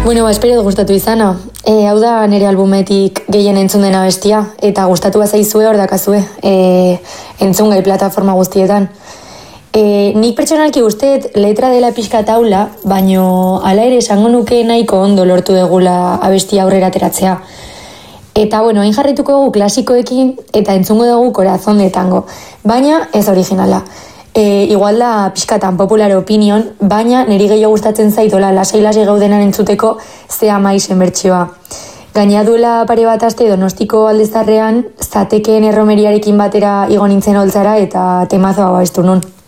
Espero dut gustatu izana. Hau da nire albumetik gehien entzun dena bestia, eta gustatu bazaizue hor dakazue, entzun gai plataforma guztietan. Nik pertsonalki usteet letra dela pixka taula, baino hala ere esango nuke nahiko ondo lortu degula abestia aurrera ateratzea. Eta hain jarrituko dugu klasikoekin eta entzungo dugu Corazón de Tango, baina ez originala. Igual da pixkatan popular opinion, baina niri gehiago gustatzen zaitola lasai-lasai gaudenan entzuteko Ze ama izen bertsioa. Gaina duela pare bat aste Donostiko Aldezarrean, zatekeen erromeriarekin batera igo nintzen holtzara eta temazo hau abestu nun.